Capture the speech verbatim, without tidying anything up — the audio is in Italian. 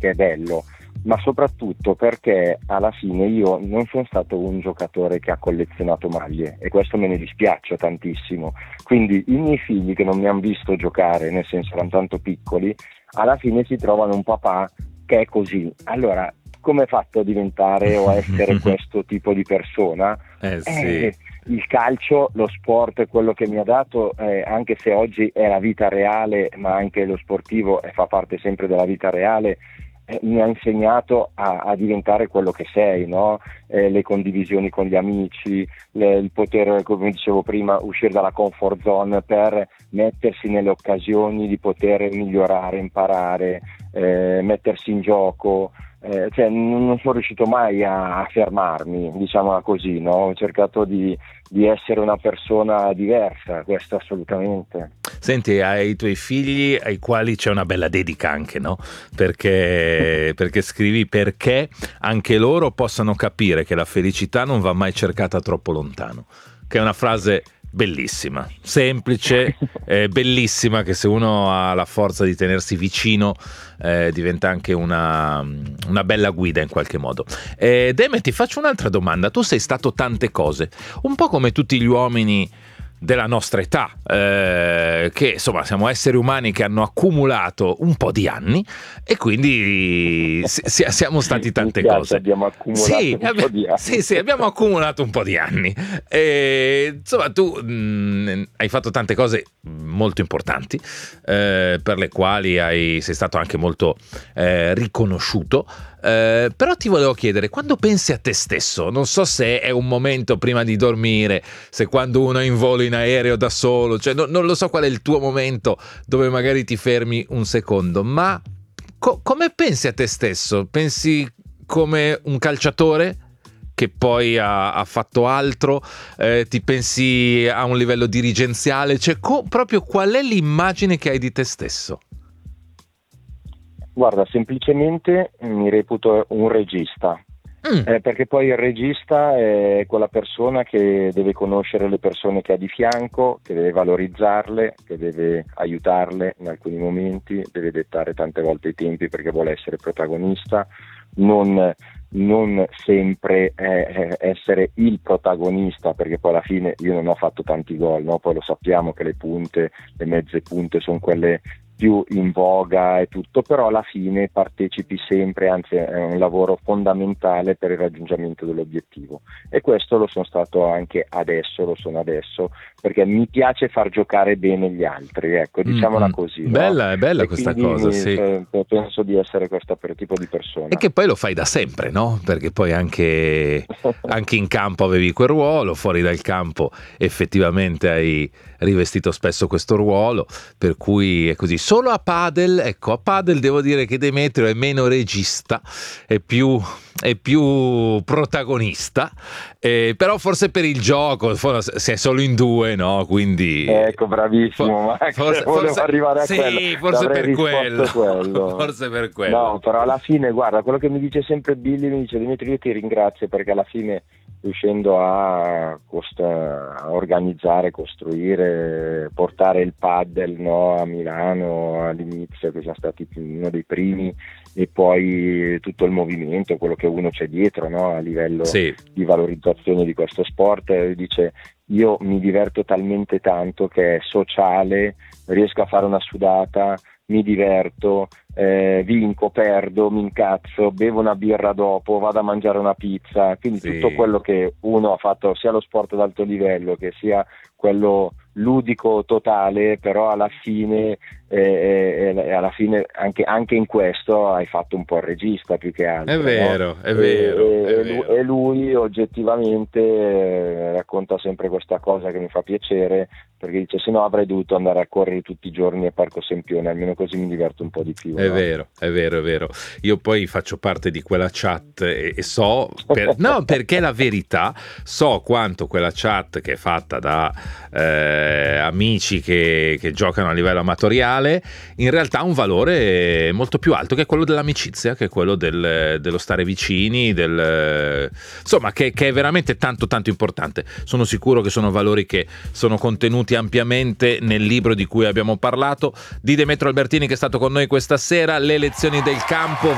perché è bello, ma soprattutto perché alla fine io non sono stato un giocatore che ha collezionato maglie, e questo me ne dispiace tantissimo. Quindi i miei figli, che non mi hanno visto giocare, nel senso erano tanto piccoli, alla fine si trovano un papà che è così. Allora, come hai fatto a diventare o a essere questo tipo di persona? Eh sì. Eh, il calcio, lo sport è quello che mi ha dato, eh, anche se oggi è la vita reale, ma anche lo sportivo e fa parte sempre della vita reale, eh, mi ha insegnato a, a diventare quello che sei, no? Eh, le condivisioni con gli amici, le, il poter, come dicevo prima, uscire dalla comfort zone per mettersi nelle occasioni di poter migliorare, imparare, eh, mettersi in gioco. Eh, cioè, non sono riuscito mai a, a fermarmi, diciamola così, no? Ho cercato di, di essere una persona diversa, questo assolutamente. Senti, ai tuoi figli ai quali c'è una bella dedica anche, no? Perché, perché scrivi perché anche loro possano capire che la felicità non va mai cercata troppo lontano, che è una frase bellissima, semplice, eh, bellissima, che se uno ha la forza di tenersi vicino eh, diventa anche una, una bella guida in qualche modo. Eh, Deme, ti faccio un'altra domanda. Tu sei stato tante cose, un po' come tutti gli uomini della nostra età, eh, che insomma siamo esseri umani che hanno accumulato un po' di anni e quindi si, si, siamo stati tante Mi piace, cose. abbiamo accumulato sì, un abbi- po' di anni. sì, sì, abbiamo accumulato un po' di anni. E, insomma, tu mh, hai fatto tante cose molto importanti, eh, per le quali hai, sei stato anche molto eh, riconosciuto. Eh, però ti volevo chiedere, quando pensi a te stesso, non so se è un momento prima di dormire, se quando uno è in volo in aereo da solo, cioè no, non lo so qual è il tuo momento dove magari ti fermi un secondo, ma co- come pensi a te stesso? Pensi come un calciatore che poi ha, ha fatto altro? Eh, ti pensi a un livello dirigenziale? Cioè co- proprio qual è l'immagine che hai di te stesso? Guarda, semplicemente mi reputo un regista, Mm. eh, perché poi il regista è quella persona che deve conoscere le persone che ha di fianco, che deve valorizzarle, che deve aiutarle in alcuni momenti, deve dettare tante volte i tempi perché vuole essere protagonista, non, non sempre eh, essere il protagonista, perché poi alla fine io non ho fatto tanti gol, no? Poi lo sappiamo che le punte, le mezze punte sono quelle più in voga e tutto, però alla fine partecipi sempre, anzi è un lavoro fondamentale per il raggiungimento dell'obiettivo, e questo lo sono stato anche adesso, lo sono adesso, perché mi piace far giocare bene gli altri, ecco, diciamola Mm-mm. così. Bella, no? è bella E questa quindi cosa, mi- sì. eh, penso di essere questo per- tipo di persona. E che poi lo fai da sempre, no? Perché poi anche, anche in campo avevi quel ruolo, fuori dal campo effettivamente hai rivestito spesso questo ruolo, per cui è così. Solo a padel, ecco, a padel devo dire che Demetrio è meno regista, è più, è più protagonista, eh, però forse per il gioco, forse, se è solo in due, no? Quindi... Ecco, bravissimo, Max, forse, volevo forse- arrivare a sì, quello, forse avrei per risposto quello. quello. Forse per quello. No, però alla fine, guarda, quello che mi dice sempre Billy, mi dice: Dimitri, io ti ringrazio perché alla fine, riuscendo a, cost- a organizzare, costruire, portare il paddle, no, a Milano all'inizio, che siamo stati uno dei primi, e poi tutto il movimento, quello che uno c'è dietro, no, a livello Sì. di valorizzazione di questo sport, eh, dice: io mi diverto talmente tanto che è sociale, riesco a fare una sudata, mi diverto, eh, vinco, perdo, mi incazzo, bevo una birra dopo, vado a mangiare una pizza, quindi Sì. tutto quello che uno ha fatto, sia lo sport ad alto livello che sia quello ludico totale, però alla fine, eh, eh, alla fine anche, anche in questo hai fatto un po' il regista più che altro. È vero, no? è vero, E, è e lui, vero. e lui oggettivamente eh, racconta sempre questa cosa che mi fa piacere, perché dice: se no avrei dovuto andare a correre tutti i giorni a Parco Sempione, almeno così mi diverto un po' di più. È no? vero, è vero, è vero. Io poi faccio parte di quella chat e, e so, per, no, perché la verità, so quanto quella chat che è fatta da eh, amici che, che giocano a livello amatoriale, in realtà ha un valore molto più alto, che è quello dell'amicizia, che è quello del, dello stare vicini, del, insomma, che, che è veramente tanto tanto importante. Sono sicuro che sono valori che sono contenuti ampiamente nel libro di cui abbiamo parlato, di Demetrio Albertini, che è stato con noi questa sera. Le lezioni del campo